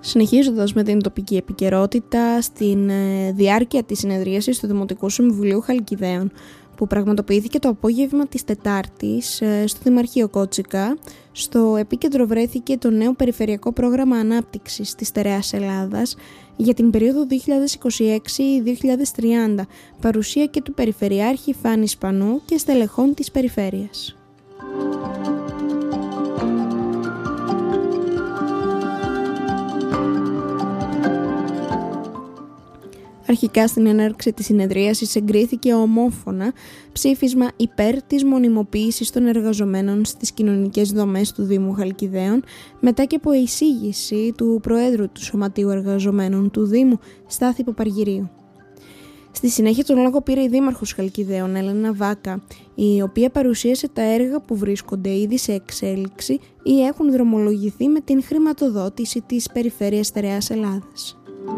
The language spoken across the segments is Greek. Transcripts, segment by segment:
Συνεχίζοντας με την τοπική επικαιρότητα, στην διάρκεια της συνεδρίασης του Δημοτικού Συμβουλίου Χαλκιδαίων, που πραγματοποιήθηκε το απόγευμα της Τετάρτης στο Δημαρχείο Κότσικα, στο επίκεντρο βρέθηκε το νέο Περιφερειακό Πρόγραμμα Ανάπτυξης της Στερεάς Ελλάδας για την περίοδο 2026-2030, παρουσία και του Περιφερειάρχη Φάνη Σπανού και στελεχών της Περιφέρειας. Αρχικά στην έναρξη της συνεδρίασης εγκρίθηκε ομόφωνα ψήφισμα υπέρ της μονιμοποίησης των εργαζομένων στις κοινωνικές δομές του Δήμου Χαλκιδαίων, μετά και από εισήγηση του Προέδρου του Σωματείου Εργαζομένων του Δήμου, Στάθη Παπαργυρίου. Στη συνέχεια τον λόγο πήρε η Δήμαρχος Χαλκιδαίων, Έλενα Βάκα, η οποία παρουσίασε τα έργα που βρίσκονται ήδη σε εξέλιξη ή έχουν δρομολογηθεί με την χρηματοδότηση της Περιφέρειας Στερεάς Ελλάδας.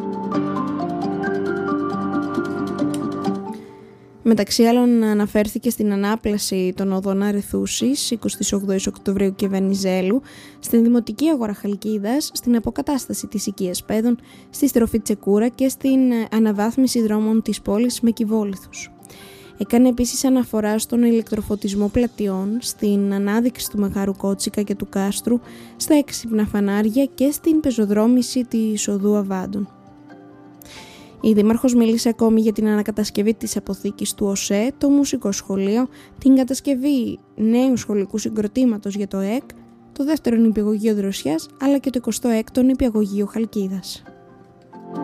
Μεταξύ άλλων αναφέρθηκε στην ανάπλαση των οδών Αρεθούσης 28 Οκτωβρίου και Βενιζέλου, στην Δημοτική Αγορά Χαλκίδας, στην αποκατάσταση της οικίας Πέδων, στη στροφή Τσεκούρα και στην αναβάθμιση δρόμων της πόλης με κυβόλιθους. Έκανε επίσης αναφορά στον ηλεκτροφωτισμό πλατιών, στην ανάδειξη του Μεγάρου Κότσικα και του Κάστρου, στα έξυπνα φανάρια και στην πεζοδρόμηση της οδού Αβάντων. Η Δήμαρχος μίλησε ακόμη για την ανακατασκευή της αποθήκης του ΟΣΕ, το Μουσικό Σχολείο, την κατασκευή νέου σχολικού συγκροτήματος για το ΕΚ, το δεύτερο νηπιαγωγείο Δροσιάς, αλλά και το 26ο νηπιαγωγείο Χαλκίδας.